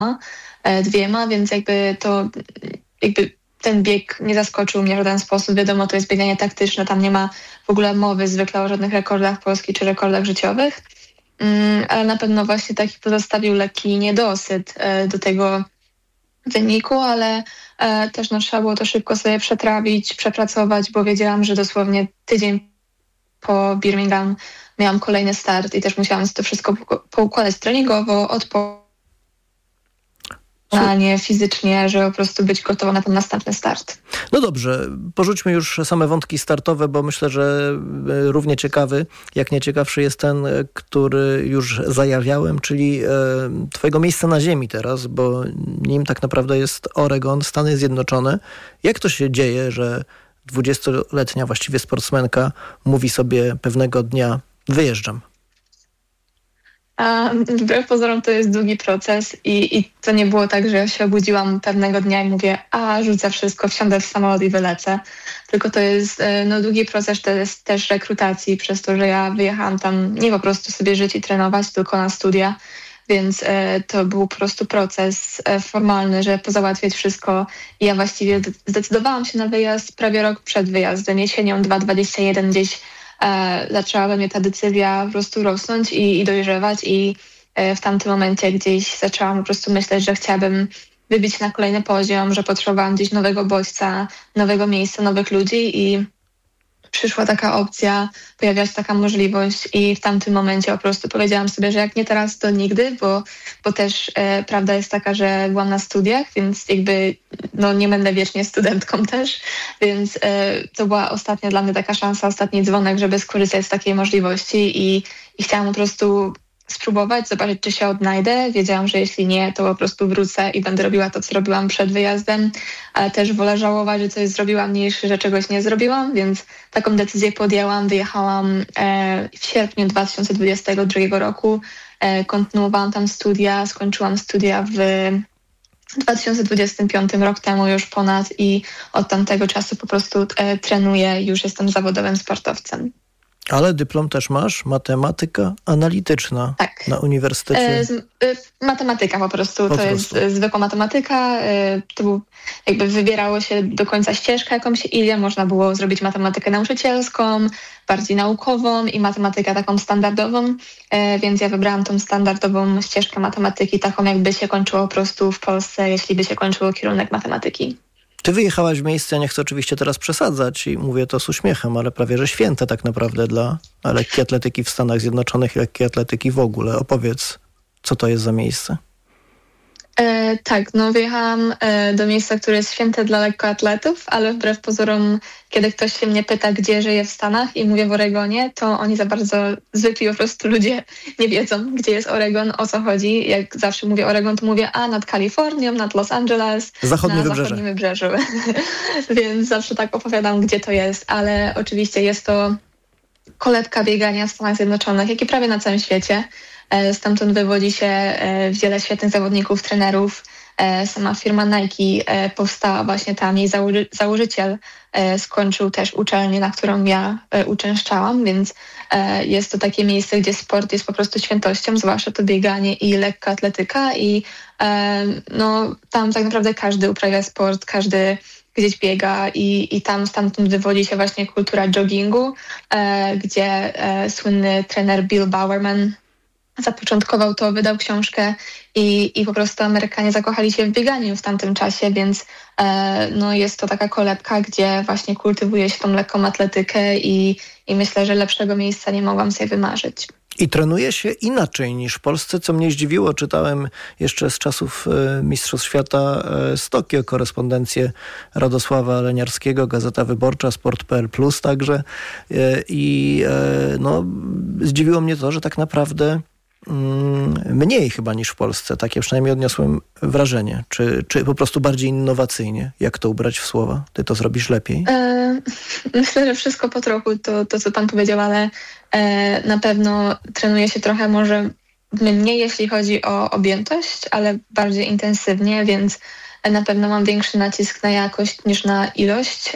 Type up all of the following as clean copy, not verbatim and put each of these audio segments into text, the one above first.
2, więc jakby ten bieg nie zaskoczył mnie w żaden sposób. Wiadomo, to jest bieganie taktyczne, tam nie ma w ogóle mowy zwykle o żadnych rekordach polskich czy rekordach życiowych, ale na pewno właśnie taki pozostawił lekki niedosyt do tego wyniku, ale też trzeba było to szybko sobie przetrawić, przepracować, bo wiedziałam, że dosłownie tydzień po Birmingham miałam kolejny start i też musiałam to wszystko poukładać treningowo, fizycznie, żeby po prostu być gotowa na ten następny start. No dobrze, porzućmy już same wątki startowe, bo myślę, że równie ciekawy, jak nieciekawszy jest ten, który już zajawiałem, czyli twojego miejsca na ziemi teraz, bo nim tak naprawdę jest Oregon, Stany Zjednoczone. Jak to się dzieje, że 20-letnia właściwie sportsmenka mówi sobie pewnego dnia: wyjeżdżam? Wbrew pozorom to jest długi proces i to nie było tak, że ja się obudziłam pewnego dnia i mówię: rzucę wszystko, wsiądę w samolot i wylecę. Tylko to jest długi proces, to jest też rekrutacji, przez to, że ja wyjechałam tam nie po prostu sobie żyć i trenować, tylko na studia, więc to był po prostu proces formalny, żeby pozałatwiać wszystko. I ja właściwie zdecydowałam się na wyjazd prawie rok przed wyjazdem, jesienią 2021 gdzieś. Zaczęła we mnie ta decyzja po prostu rosnąć i dojrzewać i w tamtym momencie gdzieś zaczęłam po prostu myśleć, że chciałabym wybić na kolejny poziom, że potrzebowałam gdzieś nowego bodźca, nowego miejsca, nowych ludzi i przyszła taka opcja, pojawiła się taka możliwość i w tamtym momencie po prostu powiedziałam sobie, że jak nie teraz, to nigdy, bo też prawda jest taka, że byłam na studiach, więc jakby nie będę wiecznie studentką też, więc to była ostatnia dla mnie taka szansa, ostatni dzwonek, żeby skorzystać z takiej możliwości i chciałam po prostu spróbować, zobaczyć, czy się odnajdę. Wiedziałam, że jeśli nie, to po prostu wrócę i będę robiła to, co robiłam przed wyjazdem, ale też wolę żałować, że coś zrobiłam niż że czegoś nie zrobiłam, więc taką decyzję podjęłam. Wyjechałam w sierpniu 2022 roku. Kontynuowałam tam studia, skończyłam studia w 2025, rok temu już ponad i od tamtego czasu po prostu trenuję, już jestem zawodowym sportowcem. Ale dyplom też masz? Matematyka analityczna. Tak. Na uniwersytecie? Matematyka po prostu. To jest zwykła matematyka. To był, jakby wybierało się do końca ścieżkę, jaką się idzie. Można było zrobić matematykę nauczycielską, bardziej naukową i matematykę taką standardową. Więc ja wybrałam tą standardową ścieżkę matematyki, taką jakby się kończyło po prostu w Polsce, jeśli by się kończyło kierunek matematyki. Ty wyjechałaś w miejsce, nie chcę oczywiście teraz przesadzać i mówię to z uśmiechem, ale prawie że święte tak naprawdę dla lekkiej atletyki w Stanach Zjednoczonych i lekkiej atletyki w ogóle. Opowiedz, co to jest za miejsce? Tak, wyjechałam do miejsca, które jest święte dla lekkoatletów, ale wbrew pozorom, kiedy ktoś się mnie pyta, gdzie żyję w Stanach i mówię w Oregonie, to oni za bardzo zwykli po prostu ludzie nie wiedzą, gdzie jest Oregon, o co chodzi. Jak zawsze mówię Oregon, to mówię nad Kalifornią, nad Los Angeles, zachodnim wybrzeżu. Więc zawsze tak opowiadam, gdzie to jest, ale oczywiście jest to kolebka biegania w Stanach Zjednoczonych, jak i prawie na całym świecie. Stamtąd wywodzi się wiele świetnych zawodników, trenerów. Sama firma Nike powstała właśnie tam. Jej założyciel skończył też uczelnię, na którą ja uczęszczałam, więc jest to takie miejsce, gdzie sport jest po prostu świętością, zwłaszcza to bieganie i lekka atletyka i tam tak naprawdę każdy uprawia sport, każdy gdzieś biega i stamtąd wywodzi się właśnie kultura joggingu, gdzie słynny trener Bill Bowerman zapoczątkował to, wydał książkę i po prostu Amerykanie zakochali się w bieganiu w tamtym czasie, więc jest to taka kolebka, gdzie właśnie kultywuje się tą lekką atletykę i myślę, że lepszego miejsca nie mogłam sobie wymarzyć. I trenuje się inaczej niż w Polsce, co mnie zdziwiło. Czytałem jeszcze z czasów Mistrzostw Świata z Tokio korespondencję Radosława Leniarskiego, Gazeta Wyborcza, Sport.pl Plus także. Zdziwiło mnie to, że tak naprawdę mniej chyba niż w Polsce. Takie przynajmniej odniosłem wrażenie. Czy po prostu bardziej innowacyjnie? Jak to ubrać w słowa? Ty to zrobisz lepiej? Myślę, że wszystko po trochu, to co pan powiedział, ale na pewno trenuje się trochę może mniej, jeśli chodzi o objętość, ale bardziej intensywnie, więc na pewno mam większy nacisk na jakość niż na ilość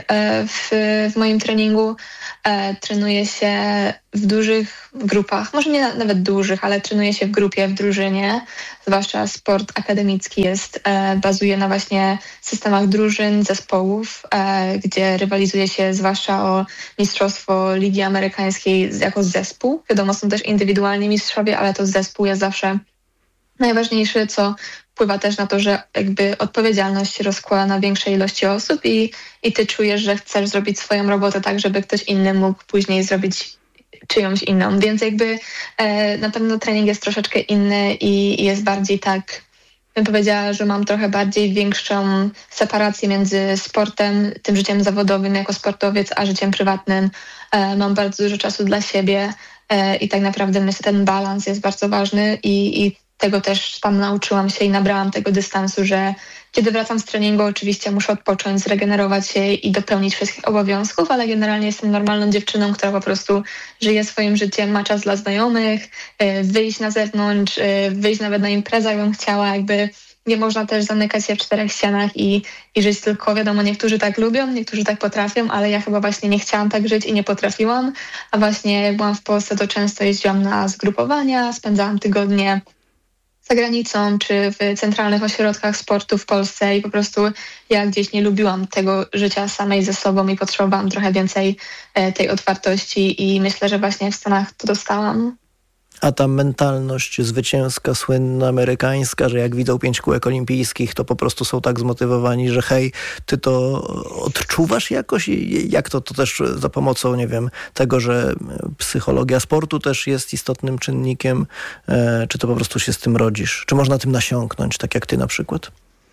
w moim treningu. Trenuję się w dużych grupach, może nie nawet dużych, ale trenuję się w grupie, w drużynie. Zwłaszcza sport akademicki bazuje na właśnie systemach drużyn, zespołów, gdzie rywalizuje się zwłaszcza o mistrzostwo Ligi Amerykańskiej jako zespół. Wiadomo, są też indywidualni mistrzowie, ale to zespół jest zawsze najważniejszy, co wpływa też na to, że jakby odpowiedzialność się rozkłada na większej ilości osób i ty czujesz, że chcesz zrobić swoją robotę tak, żeby ktoś inny mógł później zrobić czyjąś inną. Więc jakby na pewno trening jest troszeczkę inny i jest bardziej tak, bym powiedziała, że mam trochę większą separację między sportem, tym życiem zawodowym jako sportowiec, a życiem prywatnym. Mam bardzo dużo czasu dla siebie i tak naprawdę myślę, że ten balans jest bardzo ważny i tego też tam nauczyłam się i nabrałam tego dystansu, że kiedy wracam z treningu, oczywiście muszę odpocząć, zregenerować się i dopełnić wszystkich obowiązków, ale generalnie jestem normalną dziewczyną, która po prostu żyje swoim życiem, ma czas dla znajomych, wyjść na zewnątrz, wyjść nawet na imprezę, jakbym chciała, jakby nie można też zamykać się w czterech ścianach i żyć tylko, wiadomo, niektórzy tak lubią, niektórzy tak potrafią, ale ja chyba właśnie nie chciałam tak żyć i nie potrafiłam, a właśnie jak byłam w Polsce, to często jeździłam na zgrupowania, spędzałam tygodnie za granicą, czy w centralnych ośrodkach sportu w Polsce i po prostu ja gdzieś nie lubiłam tego życia samej ze sobą i potrzebowałam trochę więcej tej otwartości i myślę, że właśnie w Stanach to dostałam. A ta mentalność zwycięska, słynna, amerykańska, że jak widzą 5 kółek olimpijskich, to po prostu są tak zmotywowani, że hej, ty to odczuwasz jakoś? Jak to też za pomocą, nie wiem, tego, że psychologia sportu też jest istotnym czynnikiem, czy to po prostu się z tym rodzisz? Czy można tym nasiąknąć, tak jak ty na przykład?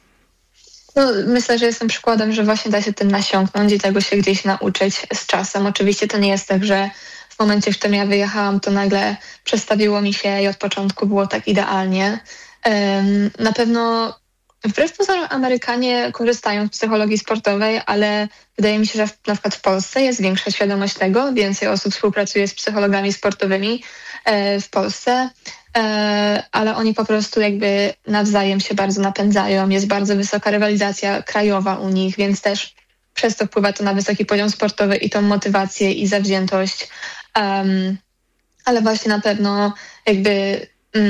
No, myślę, że jestem przykładem, że właśnie da się tym nasiąknąć i tego się gdzieś nauczyć z czasem. Oczywiście to nie jest tak, że w momencie, w którym ja wyjechałam, to nagle przestawiło mi się i od początku było tak idealnie. Na pewno wbrew pozorom Amerykanie korzystają z psychologii sportowej, ale wydaje mi się, że na przykład w Polsce jest większa świadomość tego, więcej osób współpracuje z psychologami sportowymi w Polsce, ale oni po prostu jakby nawzajem się bardzo napędzają. Jest bardzo wysoka rywalizacja krajowa u nich, więc też przez to wpływa to na wysoki poziom sportowy i tą motywację i zawziętość. Ale właśnie na pewno jakby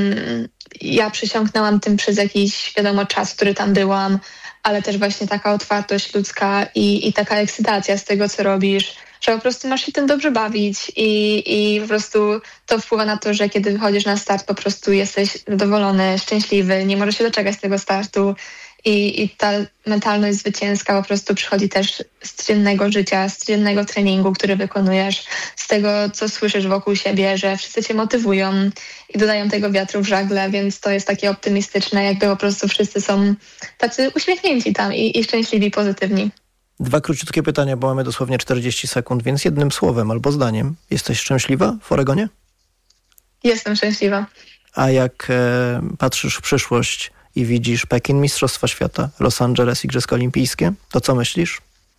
ja przysiągnęłam tym przez jakiś, wiadomo, czas, który tam byłam, ale też właśnie taka otwartość ludzka i taka ekscytacja z tego, co robisz, że po prostu masz się tym dobrze bawić i po prostu to wpływa na to, że kiedy wychodzisz na start, po prostu jesteś zadowolony, szczęśliwy, nie możesz się doczekać tego startu. I ta mentalność zwycięska po prostu przychodzi też z codziennego życia, z codziennego treningu, który wykonujesz, z tego, co słyszysz wokół siebie, że wszyscy cię motywują i dodają tego wiatru w żagle, więc to jest takie optymistyczne, jakby po prostu wszyscy są tacy uśmiechnięci tam i szczęśliwi, pozytywni. 2 króciutkie pytania, bo mamy dosłownie 40 sekund, więc jednym słowem albo zdaniem. Jesteś szczęśliwa w Oregonie? Jestem szczęśliwa. A jak patrzysz w przyszłość i widzisz Pekin, Mistrzostwa Świata, Los Angeles, Igrzyska Olimpijskie, to co myślisz?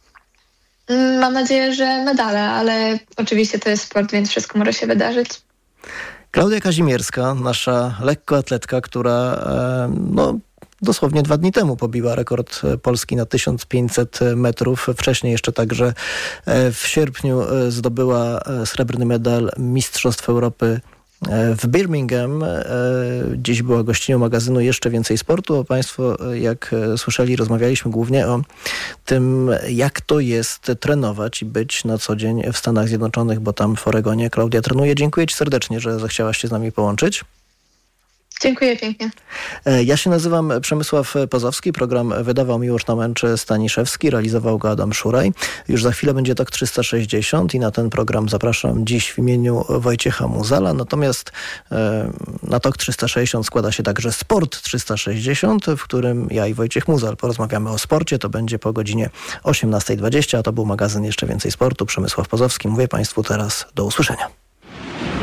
Mam nadzieję, że medale, ale oczywiście to jest sport, więc wszystko może się wydarzyć. Klaudia Kazimierska, nasza lekkoatletka, która dosłownie 2 dni temu pobiła rekord Polski na 1500 metrów. Wcześniej jeszcze także w sierpniu zdobyła srebrny medal Mistrzostw Europy w Birmingham. Dziś była gościnią magazynu Jeszcze Więcej Sportu. A Państwo, jak słyszeli, rozmawialiśmy głównie o tym, jak to jest trenować i być na co dzień w Stanach Zjednoczonych, bo tam w Oregonie Klaudia trenuje. Dziękuję Ci serdecznie, że zechciałaś się z nami połączyć. Dziękuję pięknie. Ja się nazywam Przemysław Pozowski. Program wydawał Miłosz Namęczy-Staniszewski, realizował go Adam Szuraj. Już za chwilę będzie TOK 360 i na ten program zapraszam dziś w imieniu Wojciecha Muzala. Natomiast na TOK 360 składa się także Sport 360, w którym ja i Wojciech Muzal porozmawiamy o sporcie. To będzie po godzinie 18:20, a to był magazyn Jeszcze Więcej Sportu. Przemysław Pozowski. Mówię Państwu teraz do usłyszenia.